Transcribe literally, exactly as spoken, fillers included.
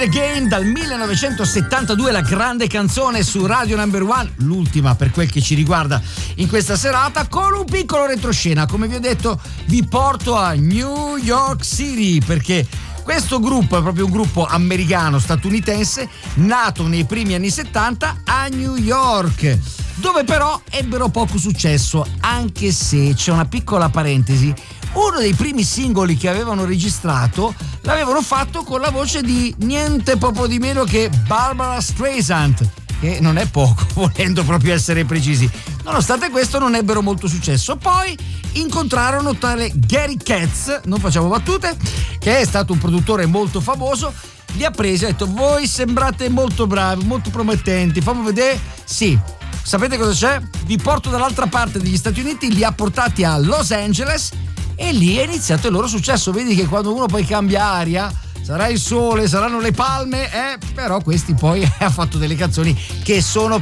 Again dal millenovecentosettantadue, la grande canzone su Radio Number One, l'ultima per quel che ci riguarda in questa serata, con un piccolo retroscena. Come vi ho detto, vi porto a New York City, perché questo gruppo è proprio un gruppo americano statunitense nato nei primi anni settanta a New York, dove però ebbero poco successo, anche se c'è una piccola parentesi. Uno dei primi singoli che avevano registrato l'avevano fatto con la voce di niente poco di meno che Barbara Streisand, che non è poco, volendo proprio essere precisi. Nonostante questo non ebbero molto successo. Poi incontrarono tale Gary Katz, non facciamo battute, che è stato un produttore molto famoso. Li ha presi e ha detto: voi sembrate molto bravi, molto promettenti, fammi vedere. Sì, sapete cosa c'è? Vi porto dall'altra parte degli Stati Uniti, li ha portati a Los Angeles e lì è iniziato il loro successo. Vedi che quando uno poi cambia aria, sarà il sole, saranno le palme, eh, però questi poi ha fatto delle canzoni che sono